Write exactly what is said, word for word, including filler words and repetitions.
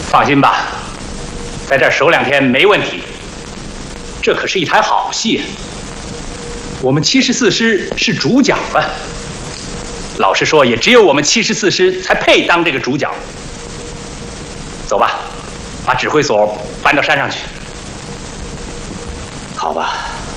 放心吧，在这儿守两天没问题。这可是一台好戏，我们七十四师是主角啊。老实说，也只有我们七十四师才配当这个主角。走吧，把指挥所搬到山上去。 好吧。